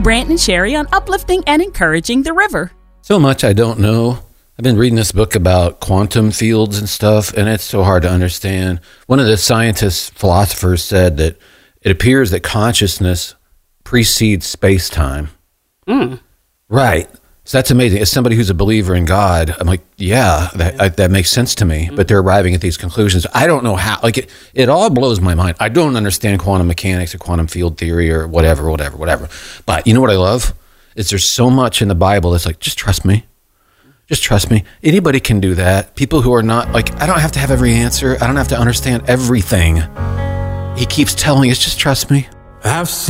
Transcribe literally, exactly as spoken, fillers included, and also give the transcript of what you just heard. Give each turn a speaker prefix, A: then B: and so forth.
A: Brant and Sherry on uplifting and encouraging the river.
B: So much I don't know. I've been reading this book about quantum fields and stuff, and it's so hard to understand. One of the scientists, philosophers said that it appears that consciousness precedes space-time.
A: Mm.
B: Right. So that's amazing. As somebody who's a believer in God, I'm like, yeah, that I, that makes sense to me. Mm. But they're arriving at these conclusions. I don't know how. Like, it, it all blows my mind. I don't understand quantum mechanics or quantum field theory or whatever, whatever, whatever. But you know what I love? Is there's so much in the Bible that's like, just trust me. Just trust me. Anybody can do that. People who are not, like, I don't have to have every answer. I don't have to understand everything. He keeps telling us, just trust me.
C: I've seen